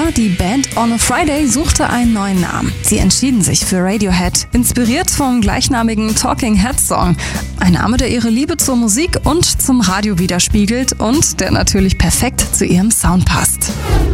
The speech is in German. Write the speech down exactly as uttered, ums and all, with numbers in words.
Jahr, die Band On a Friday suchte einen neuen Namen. Sie entschieden sich für Radiohead, inspiriert vom gleichnamigen Talking Heads Song. Ein Name, der ihre Liebe zur Musik und zum Radio widerspiegelt und der natürlich perfekt zu ihrem Sound passt.